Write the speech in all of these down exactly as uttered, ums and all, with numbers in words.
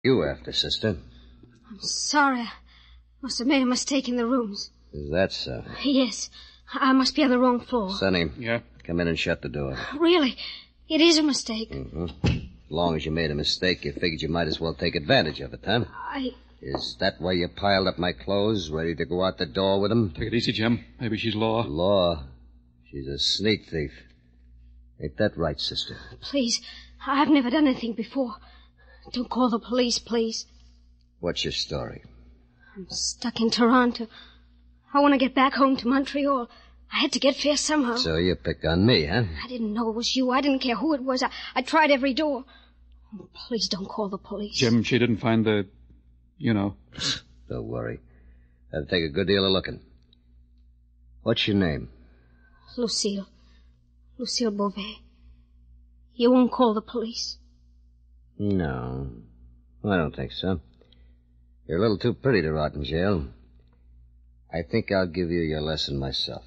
You after, sister? I'm sorry. I must have made a mistake in the rooms. Is that so? Yes. I must be on the wrong floor. Sonny. Yeah? Come in and shut the door. Really? It is a mistake. Mm-hmm. As long as you made a mistake, you figured you might as well take advantage of it, huh? I... Is that why you piled up my clothes, ready to go out the door with them? Take it easy, Jim. Maybe she's Law. Law? She's a sneak thief. Ain't that right, sister? Please, I've never done anything before. Don't call the police, please. What's your story? I'm stuck in Toronto. I want to get back home to Montreal. I had to get fair somehow. So you pick on me, huh? I didn't know it was you. I didn't care who it was. I, I tried every door. Oh, please don't call the police. Jim, she didn't find the... You know. Don't worry. That'll take a good deal of looking. What's your name? Lucille. Lucille Beauvais. You won't call the police? No. I don't think so. You're a little too pretty to rot in jail. I think I'll give you your lesson myself.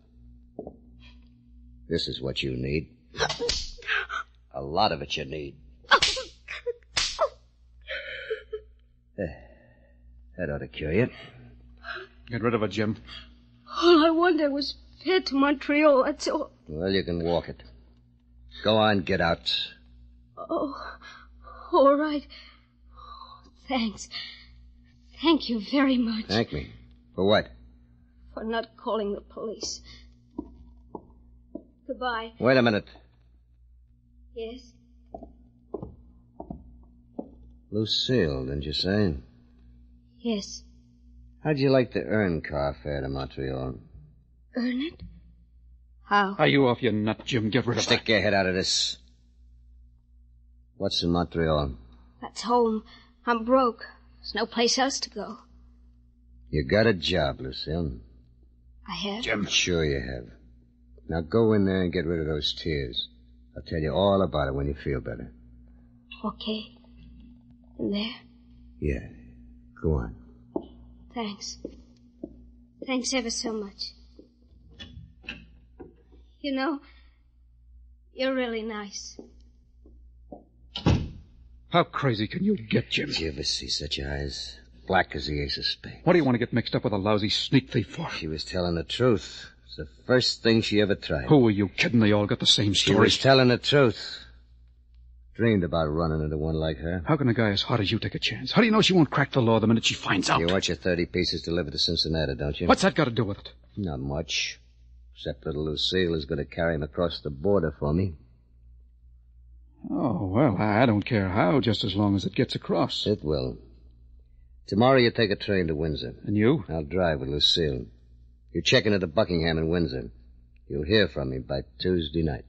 This is what you need. A lot of it you need. That ought to cure you. Get rid of it, Jim. All I wanted was fed to Montreal, that's all. Well, you can walk it. Go on, get out. Oh, all right. Oh, thanks. Thank you very much. Thank me. For what? For not calling the police. Goodbye. Wait a minute. Yes? Lucille, didn't you say? Yes. How'd you like to earn car fare to Montreal? Earn it? How? Are you off your nut, Jim? Get rid of Stick that. your head out of this. What's in Montreal? That's home. I'm broke. There's no place else to go. You got a job, Lucille. I have? Jim. Sure you have. Now go in there and get rid of those tears. I'll tell you all about it when you feel better. Okay. In there? Yeah. Go on. Thanks. Thanks ever so much. You know, you're really nice. How crazy can you get, Jim? Did you ever see such eyes? Black as the ace of spades. What do you want to get mixed up with a lousy sneak thief for? She was telling the truth. It's the first thing she ever tried. Who are you kidding? They all got the same She story. was telling the truth. Dreamed about running into one like her. How can a guy as hot as you take a chance? How do you know she won't crack the law the minute she finds out? You want your thirty pieces delivered to Cincinnati, don't you? What's that got to do with it? Not much. Except little Lucille is going to carry him across the border for me. Oh, well, I don't care how, just as long as it gets across. It will. Tomorrow you take a train to Windsor. And you? I'll drive with Lucille. You check into the Buckingham in Windsor. You'll hear from me by Tuesday night.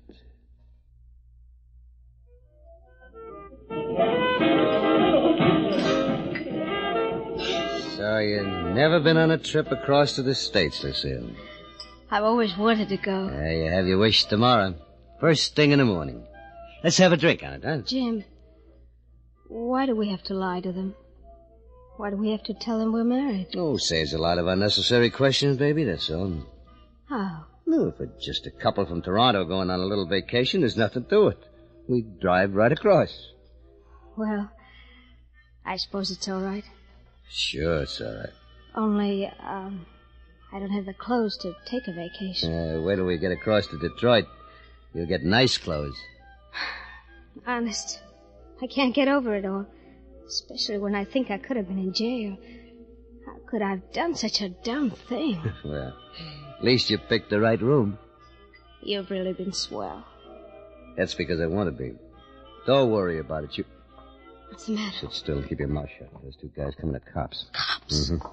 So you've never been on a trip across to the States, Lucille? I've always wanted to go. Uh, you have your wish tomorrow. First thing in the morning. Let's have a drink on it, huh? Jim, why do we have to lie to them? Why do we have to tell them we're married? Oh, saves a lot of unnecessary questions, baby, that's all. How? No, if it's just a couple from Toronto going on a little vacation, there's nothing to it. We drive right across. Well, I suppose it's all right. Sure, it's all right. Only, um, I don't have the clothes to take a vacation. Uh, wait till we get across to Detroit. You'll get nice clothes. Honest, I can't get over it all. Especially when I think I could have been in jail. How could I have done such a dumb thing? Well, at least you picked the right room. You've really been swell. That's because I want to be. Don't worry about it. You What's the matter? sit still and keep your mouth shut. Those two guys coming to cops. Cops? Mm-hmm.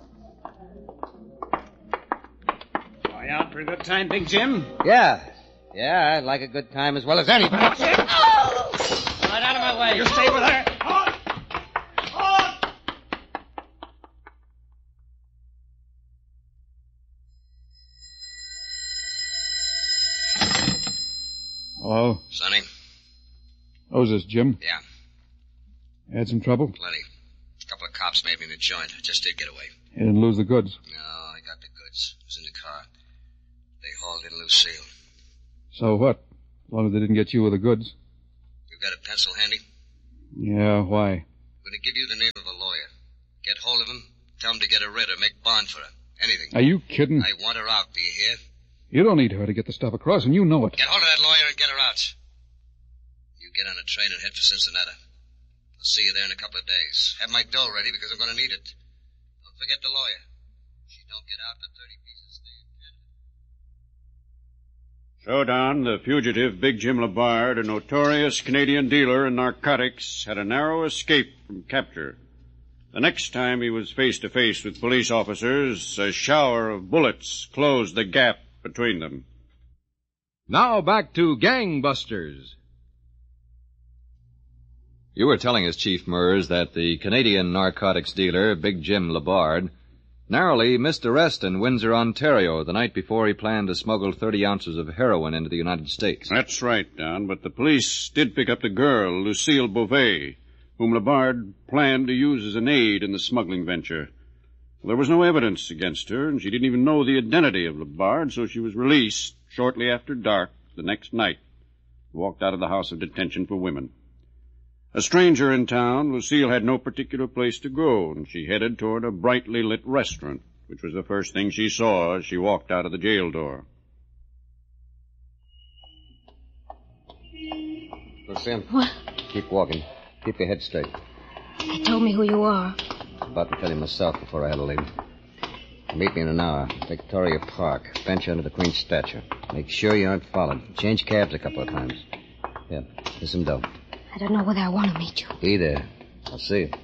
Are you out for a good time, Big Jim? Yeah. Yeah, I'd like a good time as well as anybody. Oh! Right out of my way. You stay with her. Hold! Hold! Hello? Sonny? Who's this, Jim? Yeah, Had some trouble? plenty. A couple of cops made me in the joint. I just did get away. You didn't lose the goods. No, I got the goods. It was in the car. They hauled in Lucille. So what? As long as they didn't get you with the goods. You got a pencil handy? Yeah, why? Good going to give you the name of a lawyer. Get hold of him, tell him to get her writ or make bond for her. Anything. Are you kidding? I want her out, do you hear? You don't need her to get the stuff across, and you know it. Get hold of that lawyer and get her out. You get on a train and head for Cincinnati. I'll see you there in a couple of days. Have my dough ready because I'm going to need it. Don't forget the lawyer. If she don't get out, the thirty pieces stay in Canada. Showdown, the fugitive Big Jim Labard, a notorious Canadian dealer in narcotics, had a narrow escape from capture. The next time he was face to face with police officers, a shower of bullets closed the gap between them. Now back to Gangbusters. You were telling us, Chief Murs, that the Canadian narcotics dealer, Big Jim Labard, narrowly missed arrest in Windsor, Ontario, the night before he planned to smuggle thirty ounces of heroin into the United States. That's right, Don, but the police did pick up the girl, Lucille Beauvais, whom Labard planned to use as an aid in the smuggling venture. Well, there was no evidence against her, and she didn't even know the identity of Labard, so she was released shortly after dark the next night, walked out of the House of Detention for Women. A stranger in town, Lucille had no particular place to go, and she headed toward a brightly lit restaurant, which was the first thing she saw as she walked out of the jail door. Lucille. What? Keep walking. Keep your head straight. They told me who you are. I was about to tell you myself before I had to leave. Meet me in an hour. Victoria Park. Bench under the Queen's statue. Make sure you aren't followed. Change cabs a couple of times. Here, here's some dough. I don't know whether I want to meet you. Be there. I'll see you.